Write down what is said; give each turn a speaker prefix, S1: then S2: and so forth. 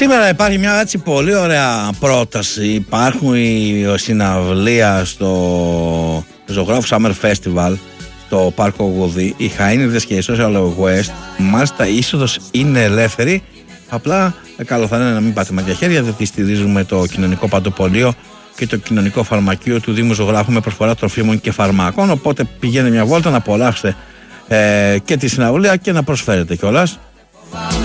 S1: Σήμερα υπάρχει μια έτσι πολύ ωραία πρόταση. Υπάρχουν η συναυλία στο Ζωγράφου Summer Festival στο Πάρκο Γουδί, οι Χαΐνιδες και η Social West. Μάλιστα η είσοδος είναι ελεύθερη. Απλά καλό θα είναι να μην πάτε μάτια χέρια, διότι στηρίζουμε το κοινωνικό παντοπολείο και το κοινωνικό φαρμακείο του Δήμου Ζωγράφου με προσφορά τροφίμων και φαρμάκων. Οπότε πηγαίνετε μια βόλτα να απολαύσετε και τη συναυλία και να προσφέρετε κιόλας.